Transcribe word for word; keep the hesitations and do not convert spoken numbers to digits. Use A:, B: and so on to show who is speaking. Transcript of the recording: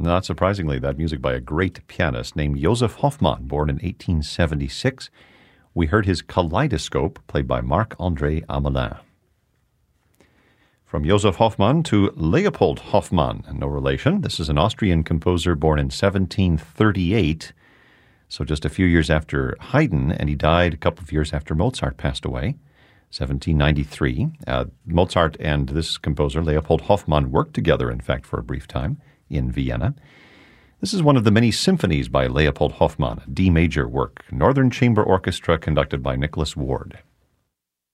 A: Not surprisingly, that music by a great pianist named Joseph Hoffmann, born in eighteen seventy-six. We heard his Kaleidoscope, played by Marc-André Hamelin. From Joseph Hoffmann to Leopold Hoffmann, no relation. This is an Austrian composer born in seventeen thirty-eight, so just a few years after Haydn, and he died a couple of years after Mozart passed away, seventeen ninety-three. Uh, Mozart and this composer, Leopold Hoffmann, worked together, in fact, for a brief time in Vienna. This is one of the many symphonies by Leopold Hoffmann, a D major work, Northern Chamber Orchestra conducted by Nicholas Ward.